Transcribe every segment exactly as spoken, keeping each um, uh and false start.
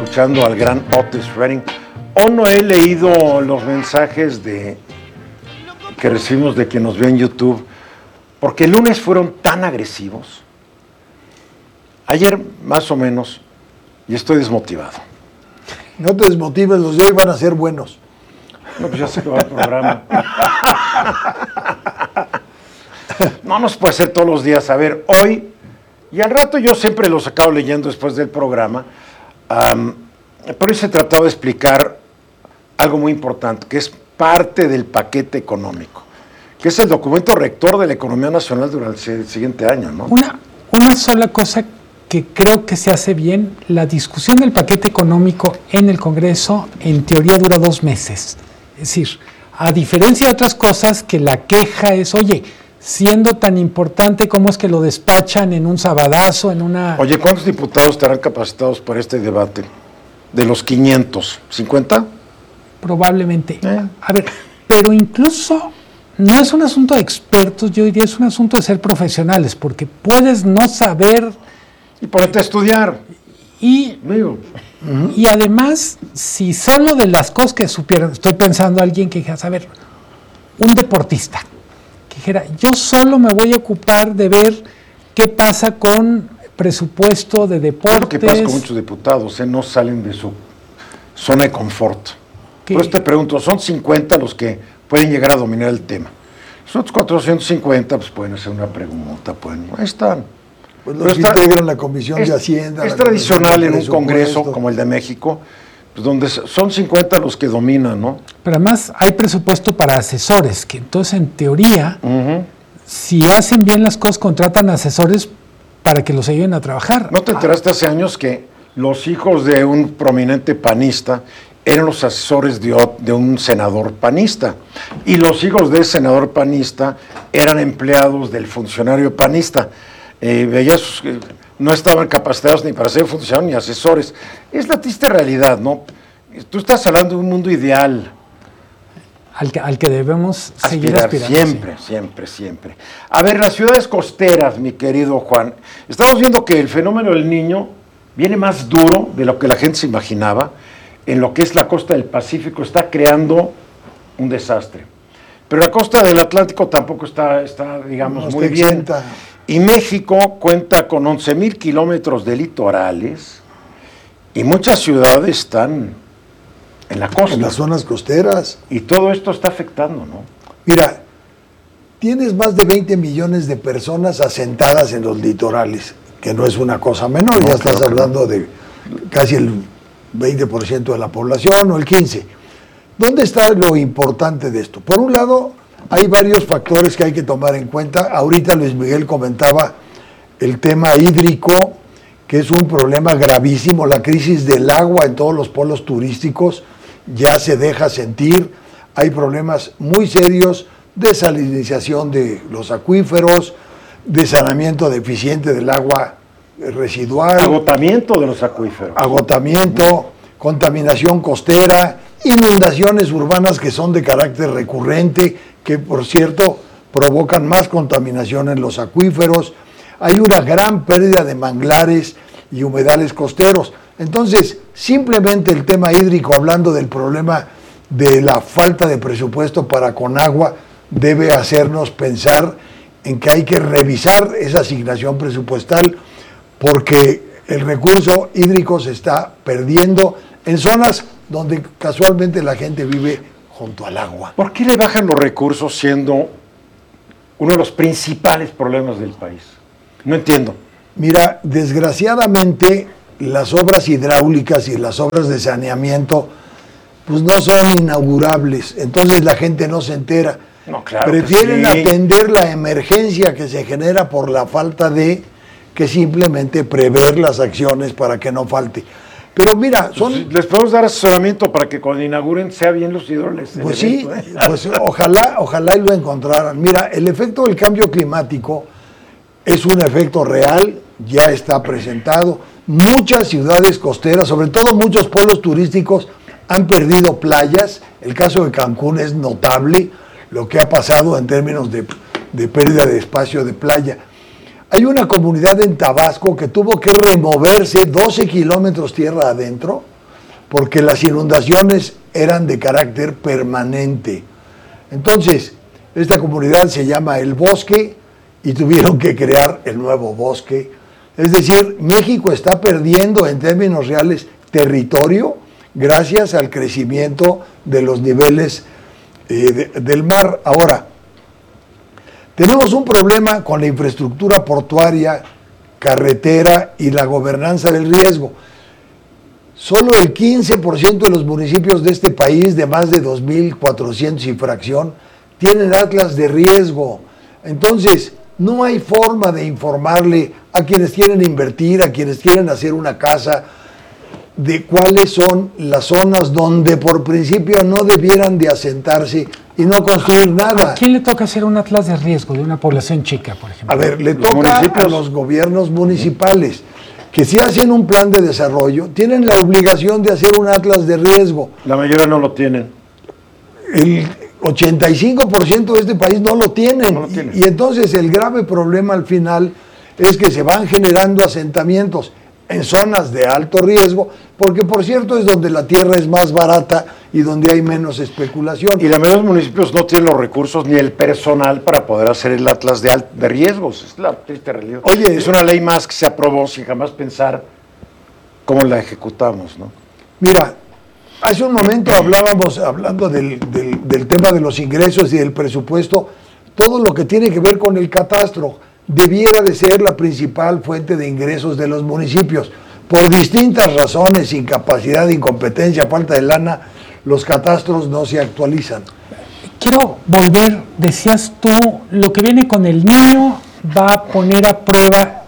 escuchando al gran Otis Redding. Hoy no he leído los mensajes de que recibimos de quien nos ve en YouTube, porque el lunes fueron tan agresivos. Ayer, más o menos, y estoy desmotivado. No te desmotives, los de hoy van a ser buenos. No, pues ya se acabó el programa. No nos puede ser todos los días. A ver, hoy, y al rato yo siempre los acabo leyendo después del programa, um, pero hoy se trató de explicar algo muy importante, que es parte del paquete económico, que es el documento rector de la economía nacional durante el siguiente año, ¿no? Una, una sola cosa que creo que se hace bien, la discusión del paquete económico en el Congreso, en teoría dura dos meses. Es decir, a diferencia de otras cosas, que la queja es, oye, siendo tan importante, ¿cómo es que lo despachan en un sabadazo, en una...? Oye, ¿cuántos diputados estarán capacitados para este debate? De los quinientos, ¿cincuenta? Probablemente. Eh. A ver, pero incluso no es un asunto de expertos, yo diría es un asunto de ser profesionales, porque puedes no saber... Y ponerte a estudiar. Y, Digo. uh-huh. y además, si solo de las cosas que supieran, estoy pensando a alguien que dijera, a ver, un deportista, que dijera, yo solo me voy a ocupar de ver qué pasa con presupuesto de deportes. Lo que pasa con muchos diputados, ¿eh? No salen de su zona de confort. ¿Qué? Por eso te pregunto, ¿son cincuenta los que pueden llegar a dominar el tema? Los otros cuatrocientos cincuenta pues pueden hacer una pregunta, pueden, ahí están. Pues los que integran la Comisión es, de Hacienda. Es tradicional en un congreso como el de México, pues donde son cincuenta los que dominan, ¿no? Pero además hay presupuesto para asesores, que entonces en teoría, uh-huh. si hacen bien las cosas, contratan asesores para que los ayuden a trabajar. ¿No te enteraste hace años que los hijos de un prominente panista eran los asesores de, de un senador panista? Y los hijos de ese senador panista eran empleados del funcionario panista. Eh, veías que no estaban capacitados ni para ser funcionarios ni asesores. Es la triste realidad, ¿no? Tú estás hablando de un mundo ideal. Al que, al que debemos Aspirar, seguir aspirando. Siempre, sí. siempre, siempre. A ver, las ciudades costeras, mi querido Juan. Estamos viendo que el fenómeno del Niño viene más duro de lo que la gente se imaginaba. En lo que es la costa del Pacífico está creando un desastre. Pero la costa del Atlántico tampoco está, está digamos, no muy está bien. Exenta. Y México cuenta con once mil kilómetros de litorales y muchas ciudades están en la costa. En las zonas costeras. Y todo esto está afectando, ¿no? Mira, tienes más de veinte millones de personas asentadas en los litorales, que no es una cosa menor, no, ya estás hablando no. de casi el veinte por ciento de la población o el quince por ciento. ¿Dónde está lo importante de esto? Por un lado, hay varios factores que hay que tomar en cuenta. Ahorita Luis Miguel comentaba el tema hídrico, que es un problema gravísimo. La crisis del agua en todos los polos turísticos ya se deja sentir. Hay problemas muy serios de salinización de los acuíferos, de saneamiento deficiente del agua residual. Agotamiento de los acuíferos. Agotamiento, contaminación costera, inundaciones urbanas que son de carácter recurrente, que por cierto provocan más contaminación en los acuíferos. Hay una gran pérdida de manglares y humedales costeros. Entonces, simplemente el tema hídrico, hablando del problema de la falta de presupuesto para Conagua, debe hacernos pensar en que hay que revisar esa asignación presupuestal, porque el recurso hídrico se está perdiendo en zonas donde casualmente la gente vive junto al agua. ¿Por qué le bajan los recursos siendo uno de los principales problemas del país? No entiendo. Mira, desgraciadamente las obras hidráulicas y las obras de saneamiento pues no son inaugurables, entonces la gente no se entera. No, claro Prefieren que sí. atender la emergencia que se genera por la falta de, que simplemente prever las acciones para que no falte. Pero mira, son... Pues, les podemos dar asesoramiento para que cuando inauguren sea bien lucidores. Pues sí, evento, ¿eh? pues ojalá, ojalá y lo encontraran. Mira, el efecto del cambio climático es un efecto real, ya está presentado. Muchas ciudades costeras, sobre todo muchos pueblos turísticos, han perdido playas. El caso de Cancún es notable, lo que ha pasado en términos de, de pérdida de espacio de playa. Hay una comunidad en Tabasco que tuvo que removerse doce kilómetros tierra adentro porque las inundaciones eran de carácter permanente. Entonces, esta comunidad se llama El Bosque y tuvieron que crear el nuevo bosque. Es decir, México está perdiendo en términos reales territorio gracias al crecimiento de los niveles eh, de, del mar. Ahora, tenemos un problema con la infraestructura portuaria, carretera y la gobernanza del riesgo. Solo el quince por ciento de los municipios de este país, de más de dos mil cuatrocientos y fracción, tienen atlas de riesgo. Entonces, no hay forma de informarle a quienes quieren invertir, a quienes quieren hacer una casa, de cuáles son las zonas donde por principio no debieran de asentarse y no construir nada. ¿A quién le toca hacer un atlas de riesgo de una población chica, por ejemplo? A ver, le toca a los gobiernos municipales, que si hacen un plan de desarrollo, tienen la obligación de hacer un atlas de riesgo. La mayoría no lo tienen. El ochenta y cinco por ciento de este país no lo tienen. No lo tienen. Y, y entonces el grave problema al final es que se van generando asentamientos en zonas de alto riesgo, porque por cierto es donde la tierra es más barata y donde hay menos especulación. Y la mayoría de los municipios no tienen los recursos ni el personal para poder hacer el atlas de, de riesgos. Es la triste realidad. Oye, es una ley más que se aprobó sin jamás pensar cómo la ejecutamos, ¿no? Mira, hace un momento hablábamos, hablando del, del, del tema de los ingresos y del presupuesto, todo lo que tiene que ver con el catastro debiera de ser la principal fuente de ingresos de los municipios. Por distintas razones, incapacidad, incompetencia, falta de lana, los catastros no se actualizan. Quiero volver, decías tú, lo que viene con el niño va a poner a prueba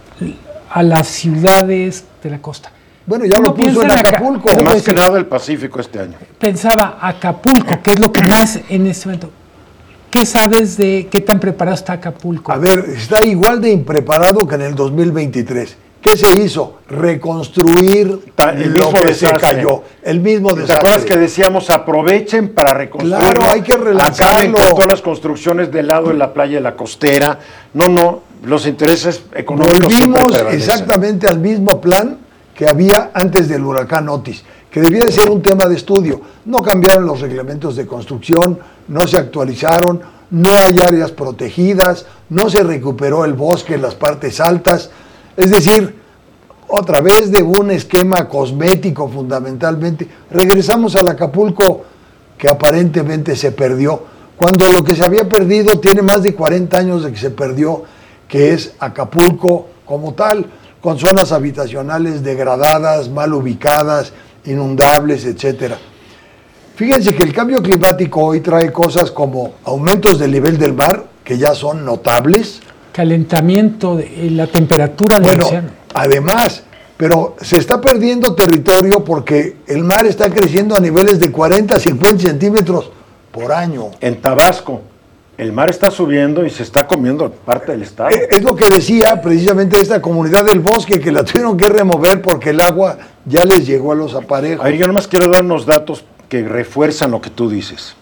a las ciudades de la costa. Bueno, ya Uno lo puso piensa en en Aca- Acapulco. uno Más dice- que nada el Pacífico este año. Pensaba Acapulco, que es lo que más en este momento. ¿Qué sabes de qué tan preparado está Acapulco? A ver, está igual de impreparado que en el dos mil veintitrés. ¿Qué se hizo? Reconstruir Ta- el lo mismo que desastre. se cayó. El mismo ¿Te acuerdas desastre. que decíamos aprovechen para reconstruir? Claro, hay que relanzarlo. Acaben con todas las construcciones del lado de la playa de la costera. No, no, los intereses económicos siempre Volvimos prevalecen. exactamente al mismo plan que había antes del huracán Otis, que debía de ser un tema de estudio. No cambiaron los reglamentos de construcción, no se actualizaron, no hay áreas protegidas, no se recuperó el bosque en las partes altas. Es decir, otra vez de un esquema cosmético fundamentalmente, regresamos al Acapulco que aparentemente se perdió, cuando lo que se había perdido tiene más de cuarenta años de que se perdió, que es Acapulco como tal, con zonas habitacionales degradadas, mal ubicadas, inundables, etcétera. Fíjense que el cambio climático hoy trae cosas como aumentos del nivel del mar, que ya son notables. Calentamiento de la temperatura del Bueno, océano. además, pero se está perdiendo territorio porque el mar está creciendo a niveles de cuarenta, cincuenta centímetros por año. En Tabasco, el mar está subiendo y se está comiendo parte del estado. Eh, Es lo que decía precisamente esta comunidad del bosque, que la tuvieron que remover porque el agua ya les llegó a los aparejos. A ver, yo nomás quiero dar unos datos que refuerzan lo que tú dices.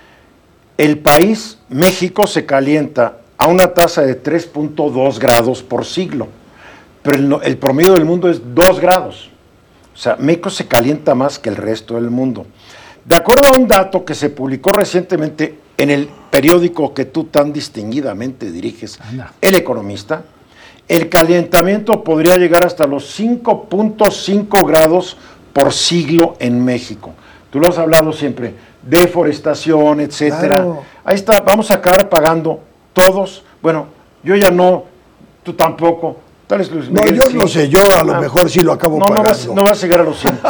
El país, México, se calienta a una tasa de tres punto dos grados por siglo, pero el, no- el promedio del mundo es dos grados. O sea, México se calienta más que el resto del mundo. De acuerdo a un dato que se publicó recientemente en el periódico que tú tan distinguidamente diriges, Anda. El Economista, el calentamiento podría llegar hasta los cinco punto cinco grados por siglo en México. Tú lo has hablado siempre, deforestación, etcétera. Claro. Ahí está, vamos a acabar pagando todos. Bueno, yo ya no, tú tampoco. Tal vez Luis No, Miguel, yo sí. no sé, yo a lo Ah, mejor sí lo acabo no, no vas, pagando. no vas a llegar a los cien.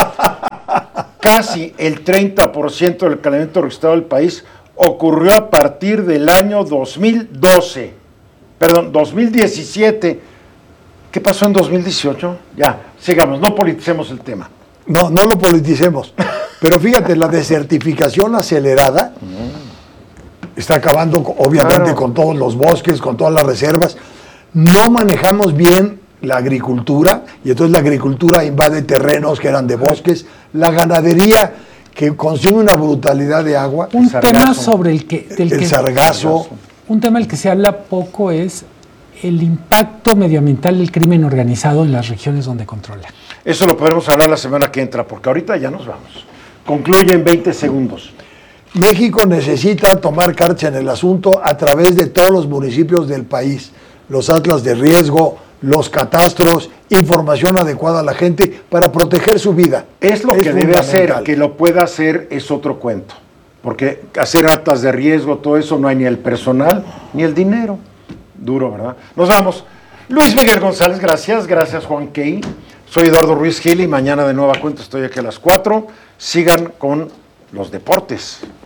Casi el treinta por ciento del calentamiento registrado del país ocurrió a partir del año dos mil doce. Perdón, dos mil diecisiete. ¿Qué pasó en dos mil dieciocho? Ya, sigamos, no politicemos el tema. No, no lo politicemos. Pero fíjate, la desertificación acelerada está acabando, co- obviamente, Claro. con todos los bosques, con todas las reservas. No manejamos bien la agricultura, y entonces la agricultura invade terrenos que eran de bosques. La ganadería, que consume una brutalidad de agua. Un sargazo. tema sobre el que, del El que sargazo. un tema del que se habla poco es el impacto medioambiental del crimen organizado en las regiones donde controla. Eso lo podremos hablar la semana que entra, porque ahorita ya nos vamos. Concluye en veinte segundos. México necesita tomar carta en el asunto a través de todos los municipios del país, los atlas de riesgo, los catastros, información adecuada a la gente para proteger su vida. Es lo es que debe hacer, que lo pueda hacer es otro cuento, porque hacer atlas de riesgo, todo eso, no hay ni el personal ni el dinero. Duro, ¿verdad? Nos vamos. Luis Miguel González, gracias, gracias Juan Key. Soy Eduardo Ruiz Gil y mañana de nueva cuenta estoy aquí a las cuatro. Sigan con los deportes.